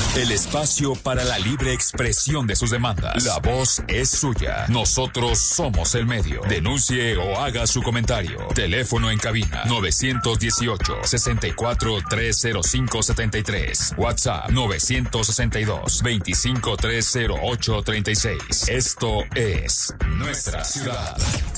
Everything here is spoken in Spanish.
El espacio para la libre expresión de sus demandas. La voz es suya. Nosotros somos el medio. Denuncie o haga su comentario. Teléfono en cabina 918-64-305-73. WhatsApp 962-2530836. Esto es Nuestra Ciudad.